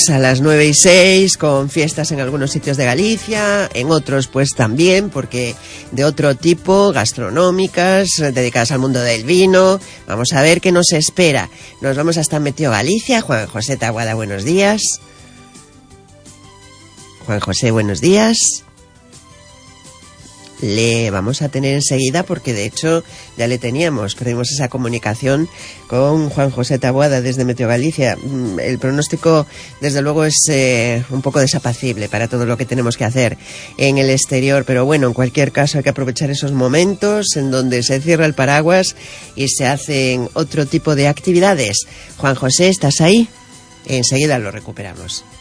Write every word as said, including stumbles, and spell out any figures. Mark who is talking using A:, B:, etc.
A: A las nueve y seis, con fiestas en algunos sitios de Galicia, en otros pues también, porque de otro tipo, gastronómicas, dedicadas al mundo del vino. Vamos a ver qué nos espera. Nos vamos hasta Meteo Galicia. Juan José Taboada, buenos días. Juan José, buenos días. Le vamos a tener enseguida porque de hecho ya le teníamos, perdimos esa comunicación con Juan José Taboada desde Meteo Galicia. El pronóstico desde luego es eh, un poco desapacible para todo lo que tenemos que hacer en el exterior, pero bueno, en cualquier caso hay que aprovechar esos momentos en donde se cierra el paraguas y se hacen otro tipo de actividades. Juan José, ¿estás ahí? Enseguida lo recuperamos.